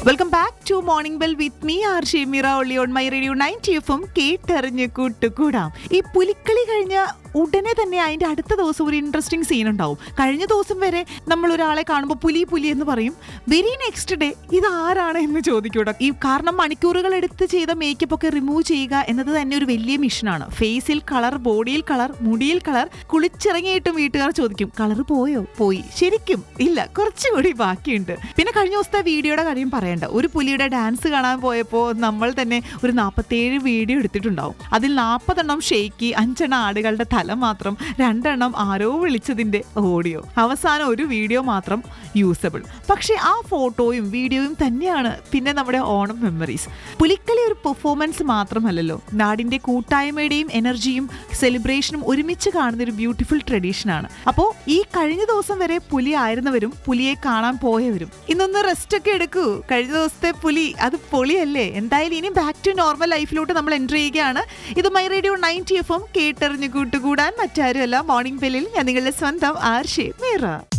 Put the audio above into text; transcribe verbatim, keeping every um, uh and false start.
Welcome back to morning bell with me R Shemeera ഒളി on my radio ninety F M കേട്ടറിഞ്ഞ് കൂട്ടുകൂടാം. ഈ പുലിക്കളി കഴിഞ്ഞ ഉടനെ തന്നെ അതിന്റെ അടുത്ത ദിവസം ഒരു ഇൻട്രസ്റ്റിംഗ് സീൻ ഉണ്ടാവും. കഴിഞ്ഞ ദിവസം വരെ നമ്മൾ ഒരാളെ കാണുമ്പോൾ പുലി പുലി എന്ന് പറയും. വെരി നെക്സ്റ്റ് ഡേ ഇത് ആരാണ് എന്ന് ചോദിക്കൂട്ടോ. ഈ കാരണം മണിക്കൂറുകൾ എടുത്ത് ചെയ്ത മേക്കപ്പ് ഒക്കെ റിമൂവ് ചെയ്യുക എന്നത് തന്നെ ഒരു വലിയ മിഷനാണ്. ഫേസിൽ കളർ, ബോഡിയിൽ കളർ, മുടിയിൽ കളർ. കുളിച്ചിറങ്ങിയിട്ടും വീട്ടുകാർ ചോദിക്കും കളർ പോയോ? പോയി. ശരിക്കും ഇല്ല, കുറച്ചുകൂടി ബാക്കിയുണ്ട്. പിന്നെ കഴിഞ്ഞ ദിവസത്തെ വീഡിയോയുടെ കാര്യം പറയണ്ട. ഒരു പുലിയുടെ ഡാൻസ് കാണാൻ പോയപ്പോൾ നമ്മൾ തന്നെ ഒരു നാൽപ്പത്തേഴ് വീഡിയോ എടുത്തിട്ടുണ്ടാവും. അതിൽ നാൽപ്പതെണ്ണം ഷെയ്ക്കി, അഞ്ചെണ്ണം ആടുകളുടെ തല മാത്രം, രണ്ടെണ്ണം ആരോ വിളിച്ചതിന്റെ ഓഡിയോ, അവസാനം ഒരു വീഡിയോ മാത്രം യൂസബിൾ. പക്ഷെ ആ ഫോട്ടോയും വീഡിയോയും തന്നെയാണ് പിന്നെ നമ്മുടെ ഓണം മെമ്മറീസ്. പുലിക്കളി ഒരു പെർഫോമൻസ് മാത്രമല്ലല്ലോ, നാടിന്റെ കൂട്ടായ്മയുടെയും എനർജിയും സെലിബ്രേഷനും ഒരുമിച്ച് കാണുന്ന ഒരു ബ്യൂട്ടിഫുൾ ട്രഡീഷനാണ്. അപ്പോൾ ഈ കഴിഞ്ഞ ദിവസം വരെ പുലി ആയിരുന്നവരും പുലിയെ കാണാൻ പോയവരും ഇന്നൊന്ന് റെസ്റ്റ് ഒക്കെ എടുക്കൂ. കഴിഞ്ഞ ദിവസത്തെ പുലി അത് പൊളിയല്ലേ. എന്തായാലും ഇനി ബാക്ക് ടു നോർമൽ ലൈഫിലോട്ട് നമ്മൾ എൻ്റർ ചെയ്യുകയാണ്. ഇത് my radio ninety F M കേട്ടറിഞ്ഞു കൂട്ടുകൂടാൻ മറ്റാരുമല്ല, മോർണിംഗ് ബെല്ലിൽ ഞാൻ നിങ്ങളുടെ സ്വന്തം ആർ ഷെമീറ.